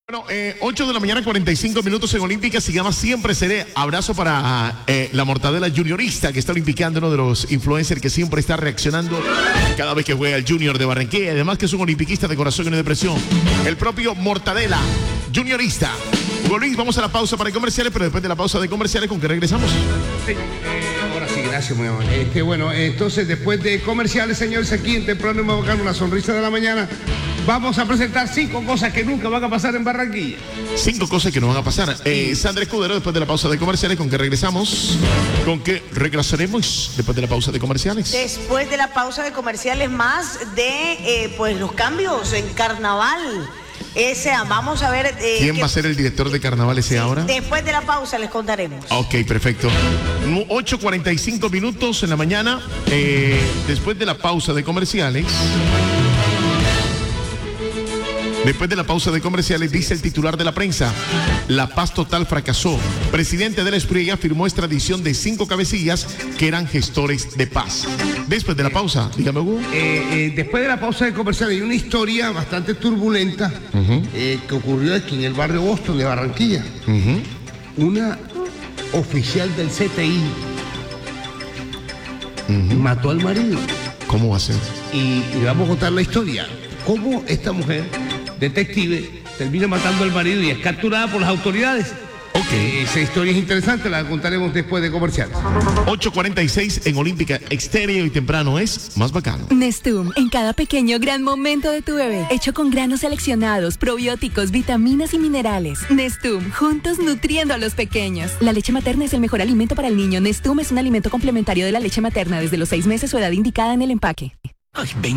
Bueno, 8 de la mañana, 45 minutos en Olímpica. Sigamos, siempre seré. Abrazo para la Mortadela Juniorista, que está olimpicando, uno de los influencers que siempre está reaccionando cada vez que juega el Junior de Barranquilla. Además que es un olimpiquista de corazón y no de presión. El propio Mortadela Juniorista. Hugo Luis, vamos a la pausa para comerciales, pero después de la pausa de comerciales, ¿con qué regresamos? Ahora sí, gracias, muy amable. Bueno, entonces después de comerciales, señores, aquí en Temprano y Mabacano, una sonrisa de la mañana, vamos a presentar 5 cosas que nunca van a pasar en Barranquilla. 5 cosas que no van a pasar. Sandra Escudero, después de la pausa de comerciales, ¿con qué regresamos? ¿Con qué regresaremos después de la pausa de comerciales? Después de la pausa de comerciales, más de pues los cambios en carnaval. Vamos a ver. ¿Quién va a ser el director de carnaval ese ahora? Después de la pausa les contaremos. Ok, perfecto. 8:45 minutos en la mañana. Después de la pausa de comerciales. Después de la pausa de comerciales, dice el titular de la prensa: la paz total fracasó. Presidente de la Espriella firmó extradición de 5 cabecillas que eran gestores de paz. Después de la pausa, dígame, Hugo. Después de la pausa de comerciales hay una historia bastante turbulenta que ocurrió aquí en el barrio Boston de Barranquilla. Una oficial del CTI mató al marido. ¿Cómo va a ser? Y vamos a contar la historia. Cómo esta mujer, detective, termina matando al marido y es capturada por las autoridades. Ok. Esa historia es interesante, la contaremos después de comerciales. 8:46 en Olímpica Estéreo, y temprano es más bacano. Nestum, en cada pequeño gran momento de tu bebé, hecho con granos seleccionados, probióticos, vitaminas y minerales. Nestum, juntos nutriendo a los pequeños. La leche materna es el mejor alimento para el niño. Nestum es un alimento complementario de la leche materna desde los 6 meses o edad indicada en el empaque. Ay,